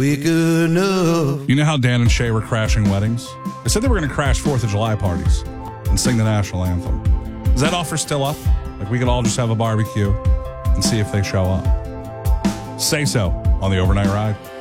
quick enough. You know how Dan and Shay were crashing weddings? They said they were going to crash 4th of July parties and sing the national anthem. Is that offer still up? Like we could all just have a barbecue and see if they show up. Say so on the Overnight Ride.